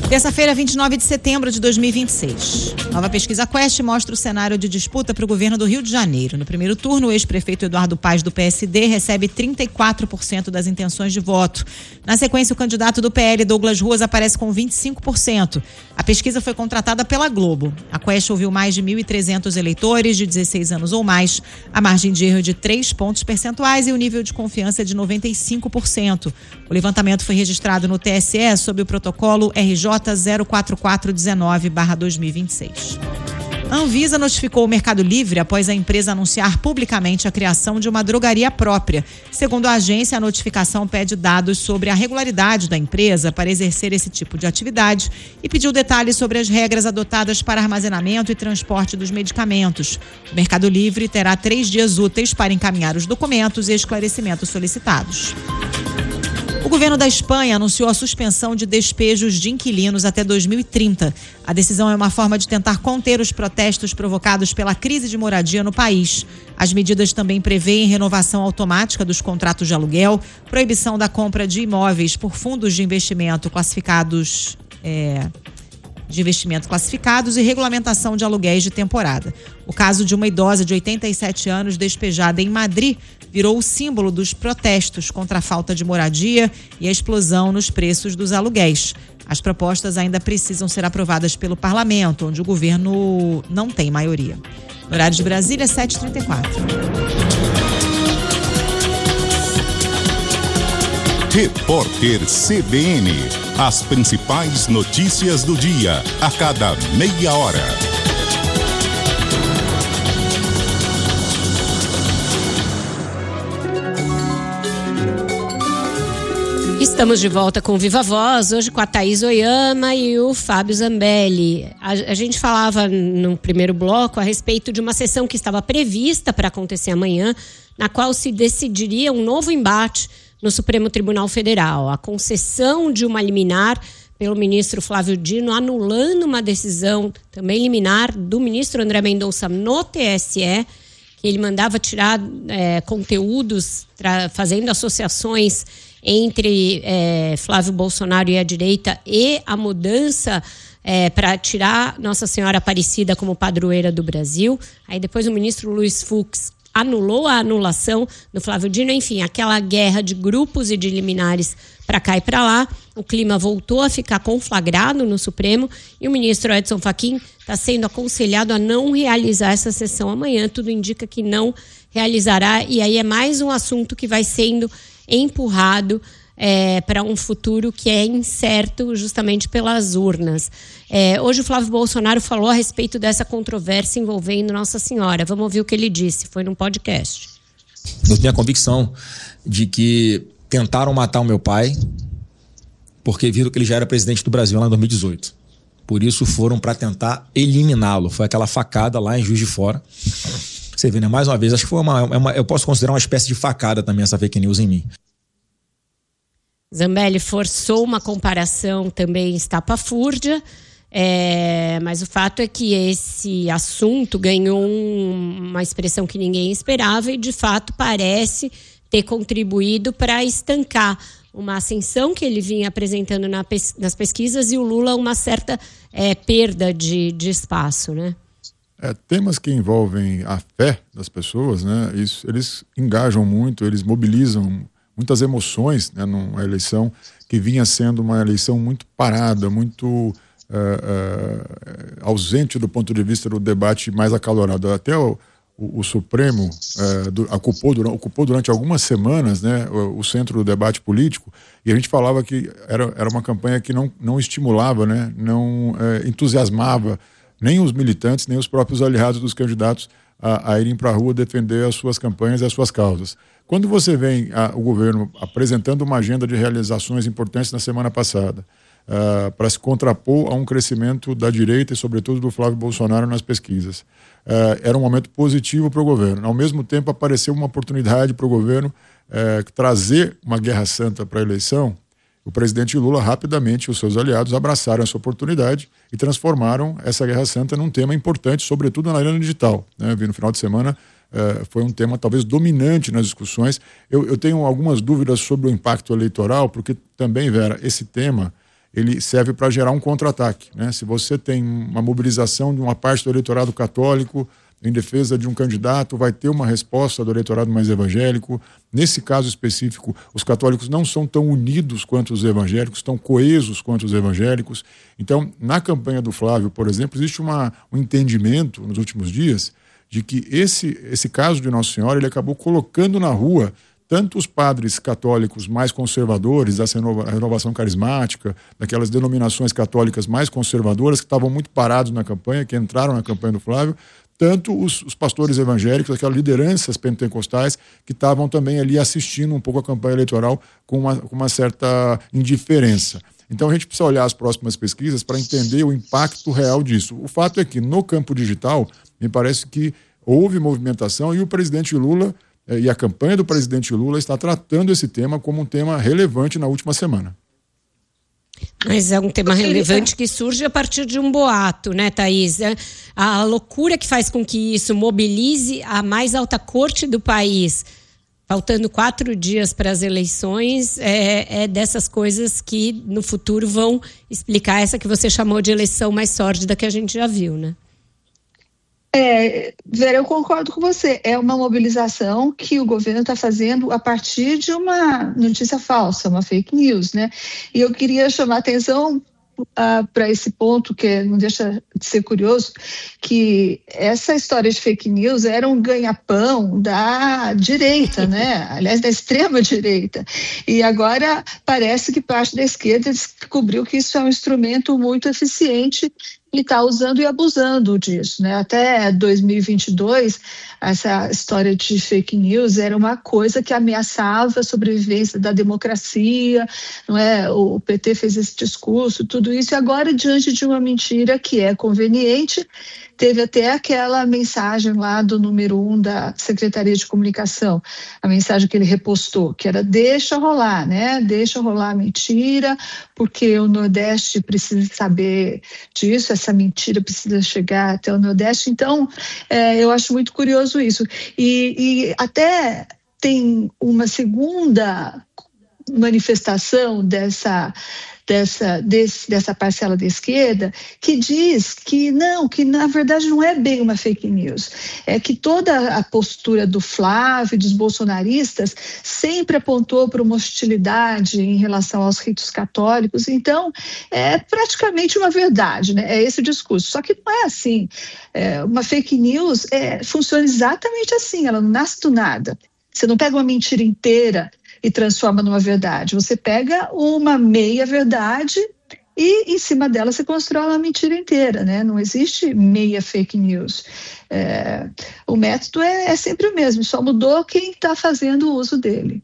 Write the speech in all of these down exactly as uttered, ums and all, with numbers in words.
Terça-feira, vinte e nove de setembro de dois mil e vinte e seis. Nova pesquisa Quest mostra o cenário de disputa para o governo do Rio de Janeiro. No primeiro turno, o ex-prefeito Eduardo Paes, do P S D, recebe trinta e quatro por cento das intenções de voto. Na sequência, o candidato do P L, Douglas Ruas, aparece com vinte e cinco por cento. A pesquisa foi contratada pela Globo. A Quest ouviu mais de mil e trezentos eleitores de dezesseis anos ou mais. A margem de erro de três pontos percentuais e o nível de confiança é de noventa e cinco por cento. O levantamento foi registrado no T S E sob o protocolo R J zero quatro quatro um nove barra dois mil e vinte e seis. A Anvisa notificou o Mercado Livre após a empresa anunciar publicamente a criação de uma drogaria própria. Segundo a agência, a notificação pede dados sobre a regularidade da empresa para exercer esse tipo de atividade e pediu detalhes sobre as regras adotadas para armazenamento e transporte dos medicamentos. O Mercado Livre terá três dias úteis para encaminhar os documentos e esclarecimentos solicitados. O governo da Espanha anunciou a suspensão de despejos de inquilinos até dois mil e trinta. A decisão é uma forma de tentar conter os protestos provocados pela crise de moradia no país. As medidas também prevêem renovação automática dos contratos de aluguel, proibição da compra de imóveis por fundos de investimento classificados... É... de investimento classificados e regulamentação de aluguéis de temporada. O caso de uma idosa de oitenta e sete anos despejada em Madrid virou o símbolo dos protestos contra a falta de moradia e a explosão nos preços dos aluguéis. As propostas ainda precisam ser aprovadas pelo parlamento, onde o governo não tem maioria. No horário de Brasília, sete e trinta e quatro. Repórter C B N. As principais notícias do dia, a cada meia hora. Estamos de volta com Viva Voz, hoje com a Thaís Oyama e o Fábio Zambelli. A, a gente falava no primeiro bloco a respeito de uma sessão que estava prevista para acontecer amanhã, na qual se decidiria um novo embate no Supremo Tribunal Federal. A concessão de uma liminar pelo ministro Flávio Dino, anulando uma decisão também liminar do ministro André Mendonça no T S E, que ele mandava tirar é, conteúdos, tra- fazendo associações entre é, Flávio Bolsonaro e a direita e a mudança é, para tirar Nossa Senhora Aparecida como padroeira do Brasil. Aí depois o ministro Luiz Fux anulou a anulação do Flávio Dino. Enfim, aquela guerra de grupos e de liminares para cá e para lá. O clima voltou a ficar conflagrado no Supremo e o ministro Edson Fachin está sendo aconselhado a não realizar essa sessão amanhã. Tudo indica que não realizará, e aí é mais um assunto que vai sendo empurrado é, para um futuro que é incerto justamente pelas urnas. É, hoje o Flávio Bolsonaro falou a respeito dessa controvérsia envolvendo Nossa Senhora. Vamos ouvir o que ele disse, foi num podcast. Eu tenho a convicção de que tentaram matar o meu pai porque viram que ele já era presidente do Brasil lá em dois mil e dezoito. Por isso foram para tentar eliminá-lo. Foi aquela facada lá em Juiz de Fora. Você vê, né? Mais uma vez, acho que foi uma, uma... Eu posso considerar uma espécie de facada também essa fake news em mim. Zambelli forçou uma comparação também estapafúrdia, é, mas o fato é que esse assunto ganhou um, uma expressão que ninguém esperava e, de fato, parece ter contribuído para estancar uma ascensão que ele vinha apresentando na pes- nas pesquisas e o Lula uma certa é, perda de, de espaço, né? É, temas que envolvem a fé das pessoas, né? Isso, eles engajam muito, eles mobilizam muitas emoções, né, numa eleição que vinha sendo uma eleição muito parada, muito uh, uh, ausente do ponto de vista do debate mais acalorado. Até o, o, o Supremo uh, do, ocupou, durante, ocupou durante algumas semanas, né, o, o centro do debate político, e a gente falava que era, era uma campanha que não, não estimulava, né, não uh, entusiasmava nem os militantes, nem os próprios aliados dos candidatos a, a irem para a rua defender as suas campanhas e as suas causas. Quando você vem a, o governo apresentando uma agenda de realizações importantes na semana passada, uh, para se contrapor a um crescimento da direita e, sobretudo, do Flávio Bolsonaro nas pesquisas, uh, era um momento positivo para o governo. Ao mesmo tempo, apareceu uma oportunidade para o governo uh, trazer uma guerra santa para a eleição. O presidente Lula, rapidamente, e os seus aliados abraçaram essa oportunidade e transformaram essa Guerra Santa num tema importante, sobretudo na arena digital, né? Vi no final de semana, uh, foi um tema talvez dominante nas discussões. Eu, eu tenho algumas dúvidas sobre o impacto eleitoral, porque também, Vera, esse tema, ele serve para gerar um contra-ataque, né? Se você tem uma mobilização de uma parte do eleitorado católico em defesa de um candidato, vai ter uma resposta do eleitorado mais evangélico. Nesse caso específico, os católicos não são tão unidos quanto os evangélicos, tão coesos quanto os evangélicos. Então, na campanha do Flávio, por exemplo, existe uma, um entendimento nos últimos dias de que esse, esse caso de Nossa Senhora, ele acabou colocando na rua tanto os padres católicos mais conservadores, dessa renovação carismática, daquelas denominações católicas mais conservadoras que estavam muito parados na campanha, que entraram na campanha do Flávio, tanto os, os pastores evangélicos, aquelas lideranças pentecostais que estavam também ali assistindo um pouco a campanha eleitoral com uma, com uma certa indiferença. Então a gente precisa olhar as próximas pesquisas para entender o impacto real disso. O fato é que no campo digital, me parece que houve movimentação e o presidente Lula eh, e a campanha do presidente Lula está tratando esse tema como um tema relevante na última semana. Mas é um tema relevante que surge a partir de um boato, né, Thaís? A loucura que faz com que isso mobilize a mais alta corte do país, faltando quatro dias para as eleições, é, é dessas coisas que no futuro vão explicar essa que você chamou de eleição mais sórdida que a gente já viu, né? É, Vera, eu concordo com você. É uma mobilização que o governo está fazendo a partir de uma notícia falsa, uma fake news, né? E eu queria chamar a atenção uh, para esse ponto, que não deixa de ser curioso, que essa história de fake news era um ganha-pão da direita, né? Aliás, da extrema-direita. E agora parece que parte da esquerda descobriu que isso é um instrumento muito eficiente e está usando e abusando disso, né? Até dois mil e vinte e dois, essa história de fake news era uma coisa que ameaçava a sobrevivência da democracia, não é? O P T fez esse discurso, tudo isso, e agora, diante de uma mentira que é conveniente, teve até aquela mensagem lá do número um da Secretaria de Comunicação, a mensagem que ele repostou, que era deixa rolar, né? Deixa rolar a mentira, porque o Nordeste precisa saber disso, essa mentira precisa chegar até o Nordeste. Então, é, eu acho muito curioso isso. E, e até tem uma segunda manifestação dessa... Dessa, desse, dessa parcela da esquerda, que diz que não, que na verdade não é bem uma fake news, é que toda a postura do Flávio e dos bolsonaristas sempre apontou para uma hostilidade em relação aos ritos católicos, então é praticamente uma verdade, né? É esse o discurso, só que não é assim, é, uma fake news é, funciona exatamente assim, ela não nasce do nada, você não pega uma mentira inteira e transforma numa verdade. Você pega uma meia-verdade e, em cima dela, você constrói uma mentira inteira, né? Não existe meia fake news. É, o método é, é sempre o mesmo, só mudou quem está fazendo o uso dele.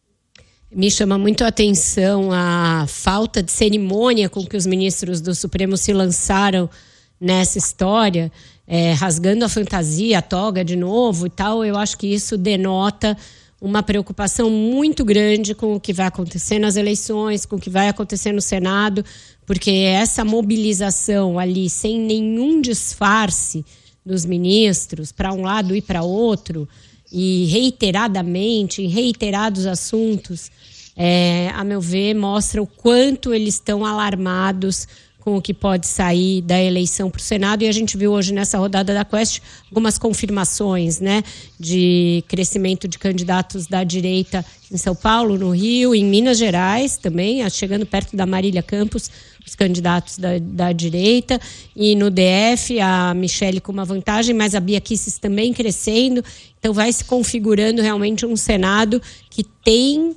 Me chama muito a atenção a falta de cerimônia com que os ministros do Supremo se lançaram nessa história, é, rasgando a fantasia, a toga de novo e tal. Eu acho que isso denota uma preocupação muito grande com o que vai acontecer nas eleições, com o que vai acontecer no Senado, porque essa mobilização ali, sem nenhum disfarce dos ministros, para um lado e para outro, e reiteradamente, em reiterados assuntos, é, a meu ver, mostra o quanto eles estão alarmados com o que pode sair da eleição para o Senado, e a gente viu hoje nessa rodada da Quest algumas confirmações, né, de crescimento de candidatos da direita em São Paulo, no Rio, em Minas Gerais também, chegando perto da Marília Campos, os candidatos da, da direita, e no D F a Michele com uma vantagem, mas a Bia Kicis também crescendo, então vai se configurando realmente um Senado que tem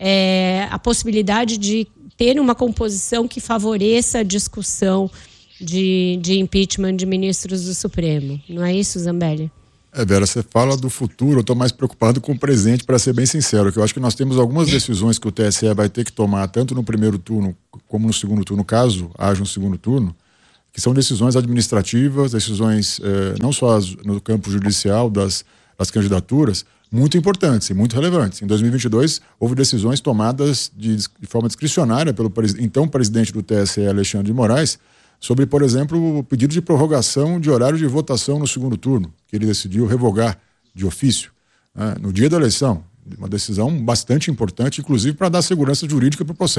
é, a possibilidade de ter uma composição que favoreça a discussão de, de impeachment de ministros do Supremo. Não é isso, Zambelli? É, Vera, você fala do futuro, eu estou mais preocupado com o presente, para ser bem sincero, que eu acho que nós temos algumas decisões que o T S E vai ter que tomar, tanto no primeiro turno como no segundo turno, caso haja um segundo turno, que são decisões administrativas, decisões eh, não só as, no campo judicial das, das candidaturas, muito importantes e muito relevantes. Em dois mil e vinte e dois, houve decisões tomadas de, de forma discricionária pelo então presidente do T S E, Alexandre de Moraes, sobre, por exemplo, o pedido de prorrogação de horário de votação no segundo turno, que ele decidiu revogar de ofício, né, no dia da eleição. Uma decisão bastante importante, inclusive para dar segurança jurídica para o processo,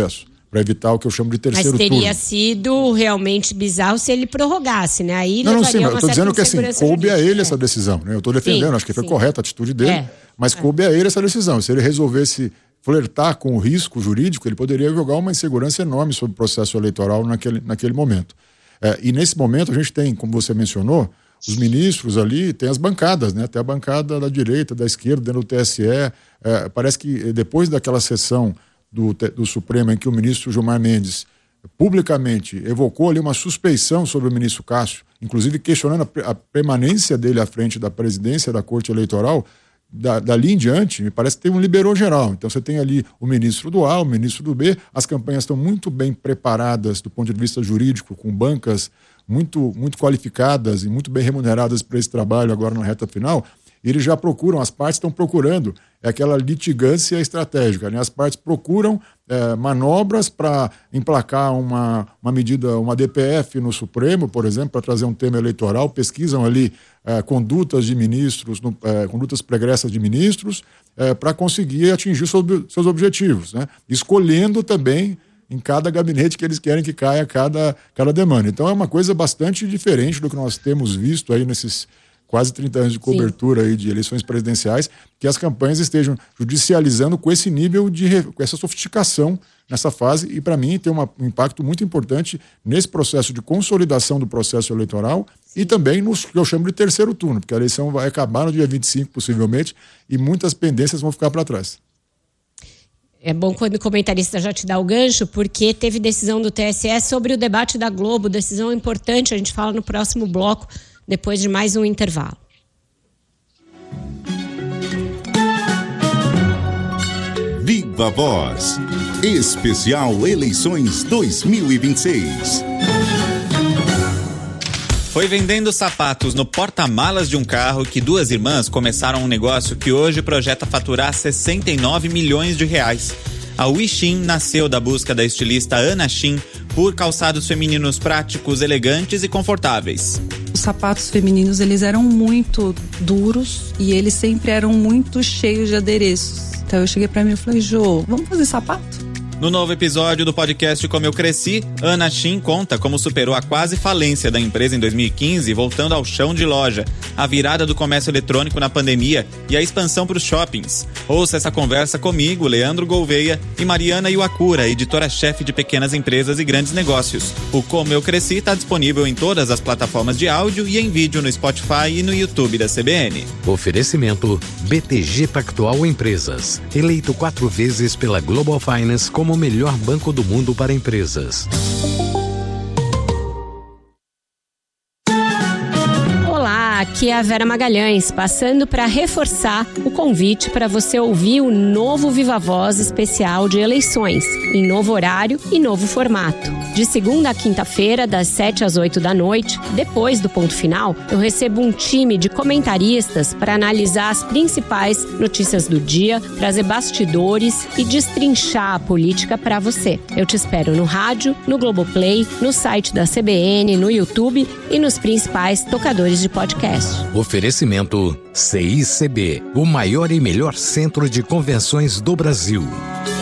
para evitar o que eu chamo de terceiro turno. Mas teria turno. sido realmente bizarro se ele prorrogasse, né? Aí não, não, sim, eu estou dizendo que assim, coube a ele é. essa decisão, né? Eu estou defendendo, sim, acho que foi sim. correta a atitude dele, é. mas é. coube a ele essa decisão. Se ele resolvesse flertar com o risco jurídico, ele poderia jogar uma insegurança enorme sobre o processo eleitoral naquele, naquele momento. É, e nesse momento a gente tem, como você mencionou, os ministros ali, tem as bancadas, né? Tem a bancada da direita, da esquerda, dentro do T S E. É, parece que depois daquela sessão do, do Supremo em que o ministro Gilmar Mendes publicamente evocou ali uma suspeição sobre o ministro Cássio, inclusive questionando a, a permanência dele à frente da presidência da Corte Eleitoral, da, dali em diante, me parece que tem um liberou geral. Então você tem ali o ministro do A, o ministro do B, as campanhas estão muito bem preparadas do ponto de vista jurídico, com bancas muito, muito qualificadas e muito bem remuneradas para esse trabalho agora na reta final. Eles já procuram, as partes estão procurando é aquela litigância estratégica, né? As partes procuram é, manobras para emplacar uma, uma medida, uma D P F no Supremo, por exemplo, para trazer um tema eleitoral, pesquisam ali é, condutas de ministros, no, é, condutas pregressas de ministros, é, para conseguir atingir seus, seus objetivos, né? Escolhendo também em cada gabinete que eles querem que caia cada, cada demanda. Então é uma coisa bastante diferente do que nós temos visto aí nesses quase trinta anos de cobertura aí de eleições presidenciais, que as campanhas estejam judicializando com esse nível de, com essa sofisticação nessa fase, e para mim tem uma, um impacto muito importante nesse processo de consolidação do processo eleitoral e também no que eu chamo de terceiro turno, porque a eleição vai acabar no dia vinte e cinco, possivelmente, e muitas pendências vão ficar para trás. É bom quando o comentarista já te dá o gancho, porque teve decisão do T S E sobre o debate da Globo, decisão importante, a gente fala no próximo bloco, depois de mais um intervalo. Viva Voz, especial Eleições dois mil e vinte e seis. Foi vendendo sapatos no porta-malas de um carro que duas irmãs começaram um negócio que hoje projeta faturar sessenta e nove milhões de reais. A Wixin nasceu da busca da estilista Ana Shin por calçados femininos práticos, elegantes e confortáveis. Os sapatos femininos, eles eram muito duros e eles sempre eram muito cheios de adereços. Então eu cheguei pra mim e falei, Jô, vamos fazer sapato? No novo episódio do podcast Como Eu Cresci, Ana Shin conta como superou a quase falência da empresa em dois mil e quinze, voltando ao chão de loja, a virada do comércio eletrônico na pandemia e a expansão para os shoppings. Ouça essa conversa comigo, Leandro Gouveia, e Mariana Iwakura, editora-chefe de pequenas empresas e grandes negócios. O Como Eu Cresci está disponível em todas as plataformas de áudio e em vídeo no Spotify e no YouTube da C B N. Oferecimento B T G Pactual Empresas, eleito quatro vezes pela Global Finance como o melhor banco do mundo para empresas. Olá, aqui é a Vera Magalhães, passando para reforçar o convite para você ouvir o novo Viva Voz especial de eleições, em novo horário e novo formato. De segunda a quinta-feira, das sete às oito da noite, depois do ponto final, eu recebo um time de comentaristas para analisar as principais notícias do dia, trazer bastidores e destrinchar a política para você. Eu te espero no rádio, no Globoplay, no site da C B N, no YouTube e nos principais tocadores de podcast. Oferecimento C I C B, o maior e melhor centro de convenções do Brasil.